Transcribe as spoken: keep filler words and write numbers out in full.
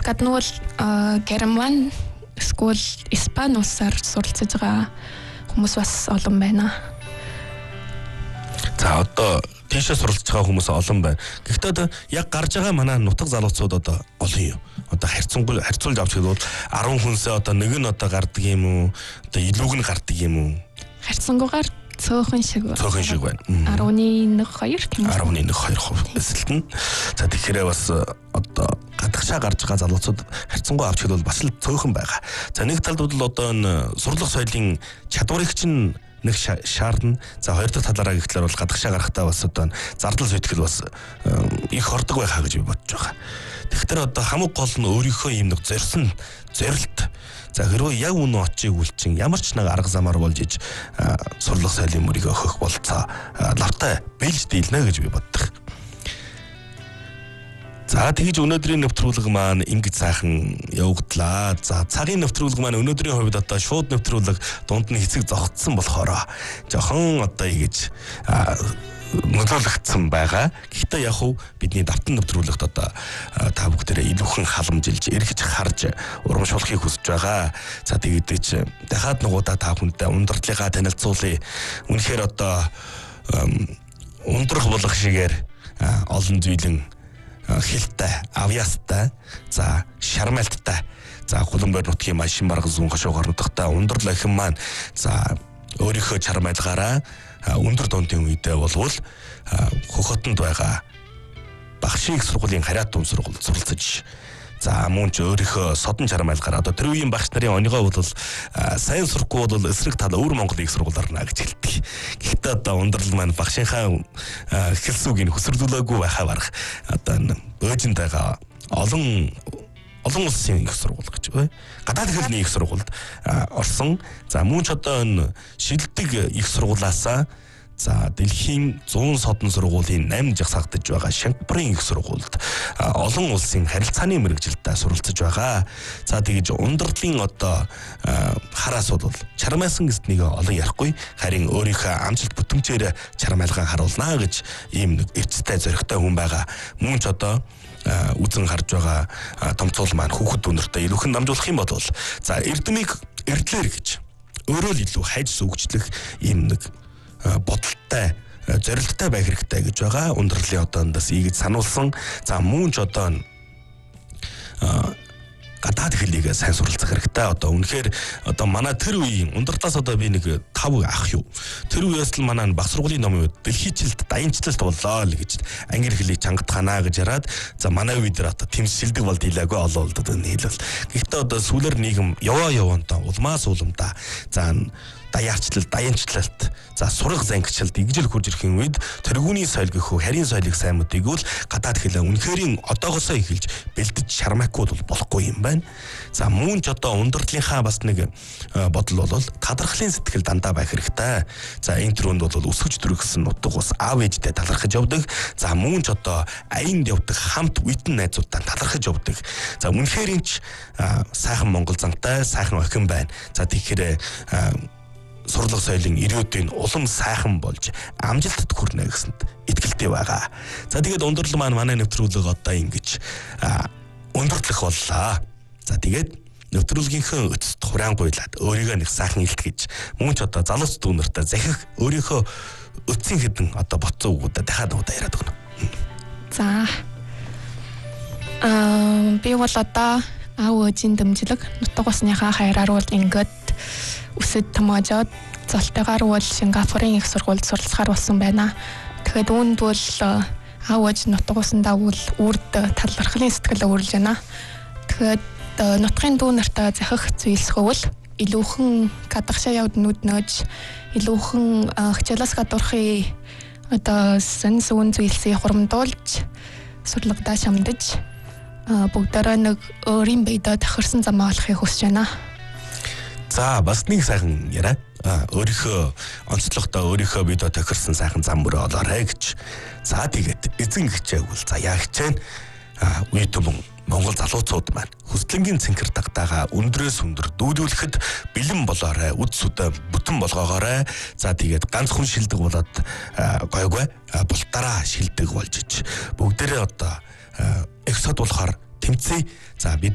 гадна бол Герман, эсвэл Испани улсаар суралцж байгаа хүмүүс бас олон байна. За одоо тийшээ суралцж байгаа хүмүүс олон байна. Гэхдээ одоо яг гарч байгаа манай нутаг залуучууд одоо олон юм. Одоо харьцангуй харьцуулж авч хэлбэл арван хүнсээ одоо нэг нь одоо гардаг юм уу? Одоо илүүг нь гардаг юм уу? Харьцангуйгаар цөөхөн шиг байна. Цөөхөн шиг байна. арван нэг хоёр тийм үү? арван нэг хоёр хувь эсэлтэн. За тэгэхээр бас одоо гадагшаа гарч байгаа залуучууд харьцангуй авч хэлбэл бас л цөөхөн байгаа. За нэг талд бол одоо энэ сурлах соёлын чадварыг чинь нэг шаардна. За хоёр дахь талаараа гэхлээр бол гадагшаа гарахтаа бас одоо зардал зүйтгэл бас их ордог байхаа гэж би бодож байгаа. Тэгэхээр одоо хамаг гол нь өөрийнхөө юм нэг зорьсон зорилт. За хэрвээ яг үнэ очиг үлчин ямар ч нэг арга замаар болж иж сурлах соёлын мөрийг өгөх болцоо лавтай бэлж дийлнэ гэж би боддог. За тэгж өнөөдрийн нэвтрүүлэг маань ингэж сайхан явагдлаа. За цагийн нэвтрүүлэг маань өнөөдрийн хувьд одоо шууд нэвтрүүлэг дунд нь хэсэг зогтсон болохоор жоохон одоо ингэж нөлөөлөгдсөн байгаа. Гэхдээ яг хуу бидний давтан нэвтрүүлэгт одоо та бүгдээрээ илүүхэн халамжилж, эргэж харж урамшуулахыг хүсэж байгаа. За тэгээд дахиад нугуудаа та бүхэндээ ундралынхаа танилцуулъя. Үнэхээр одоо ундрах болох шигээр олон зүйлэн хилтэй, авьяастай, за шармалттай, за Хуланбойр нутгийн машин бараг зүүн хошуугаар нутагтай ундрал ахин маань за өөрийнхөө чармайлгаараа өндөр дундын үедээ болвол хөхөтөнд байгаа багшийн их сургуулийн харьяат дунд сургуульд суралцж за мөн ч өөрийнхөө содон чармайлгаар одоо тэр үеийн багш нарын онёгоо бол сайн сурахгүй бол эсрэг тал өвөр Монголын их сургууль орно гэж хэлдэг. Гэхдээ одоо ундрал маань багшийнхаа хэлсүүгийг хөсөрлүүлээгүй байхаа барах одоо бөөжинд байгаа олон олон улсын их сургууль гэж бай. Гадаад хэлний их сургуульд орсон. За мөн ч одоо энэ шилдэг их сургуулаасаа за дэлхийн зүүн содон сургуулийн намын жагсаагдж байгаа Шангапурын их сургуульд олон улсын харилцааны мэргэжилтэд суралцж байгаа. За тэгж ундралын одоо хараас бол чармайлсан гэснийг олон ярихгүй харин өөрийнхөө амжилт бүтэмжээр чармайлгаан харуулнаа гэж ийм нэг эвцтэй зоригтой хүн байгаа. Мөн ч одоо үзэн харж байгаа томцоол маань хүүхэд өнөртөө илүүхэн намжуулах юм бол за эрдэмийг эрдлэр гэж өөрөө л илүү хайж сүгжлэх ийм нэг бодолтой зорилттой байх хэрэгтэй гэж байгаа. Ундралын одоо эндээс ийгэж сануулсан. За мөн ч одоо гадаад хэлийг сайн суралцах хэрэгтэй. Одоо үнэхээр одоо манай тэр үеийн ундралаас одоо би нэг тав ах юу. Тэр үеэс л манай баг сургуулийн номын үед дэлхийчлэлт, даянчлалт боллоо л гэж англи хэлийг чангатханаа гэж яраад за манай үед дээр одоо тэм шилдэг болд илээгүй олоо л дээ нийлвэл. Гэхдээ одоо сүүлэр нийгэм яваа яваантаа улмаас уламдаа за даяарчлалт, даянчлалт, за сурах зангичилт игжил хурж ирэхин үед тэргүүний соёл гэхүү харийн соёлыг сайн мэдээгүй л гадаад хэлээ үнэхэрийн одоогоосоо эхэлж бэлдэж шармайхгүй бол болохгүй юм байна. За мөн ч одоо ундралынхаа бас нэг бодол бол талархлын сэтгэл дандаа байх хэрэгтэй. За энэ төрөнд бол өсгөж дүргсэн нутаг ус аав ээжтэй талархаж явдаг. За мөн ч одоо аянд явдаг хамт үетэн найзуудтай талархаж явдаг. За үнэхэрийн ч сайхан Монгол замтай, сайхан охин байна. За тэгэхээр сурлах соёлын ирээдүйн улам сайхан болж амжилтад хүрнэ гэсэнд итгэлтэй байгаа. За тэгээд ундрал маань манай нэвтрүүлэг одоо ингэж өндөрлөх боллоо. За тэгээд нэвтрүүлгийнхээ өцөд хураангуйлаад өөрийгөө нэг сайхан илтгэж мөн ч одоо залууч дүүнэртэй захих өөрийнхөө өцсийн хэдэн одоо боцсон үгүүдээ дахиад удаа яриад өгнө. За аа би бол одоо аав ээжийн дэмжлэг нутаг усныхаа хайраар бол ингээд үсэд томоожоод золтойгоор бол Сингапурын их сургуульд суралцахаар болсон байна. Тэгэхэд үүнд бол аав ээж нутаг усандаа үл үрд талархлын сэтгэл өөрлөж байна. Тэгэхээр нутгийн дүү нартай захих зүйлсгөвөл илүүхэн гадагшаа явд нүд нөөж илүүхэн хичээлээс гадуурхын одоо сэн сүүн зүйлсийг хурамдуулж сурлагдаа шамдаж бүгдээрээ нэг өөрийн биедээ тохирсон замаа олохыг хүсэж байна. За бас нэг сайхан яриа. Өөрийнхөө онцлогтой өөрийнхөө биедээ тохирсон сайхан зам мөрөө олоорой гэж. За тэгээд эзэн хичээгүүл заяа хичээн. Үе түмэн Монгол залуучууд маань хүслэнгийн цэнхэр тагтаага өндрөөс өндөр дүүлүүлэхэд бэлэн болоорой, үд сүдэ бүтэн болгоогоорой. За тэгээд ганц хүн шилдэг болоод гойгой бултараа шилдэг болж ич. Бүгдээрээ одоо их сод болохоор тэмцээ. За бид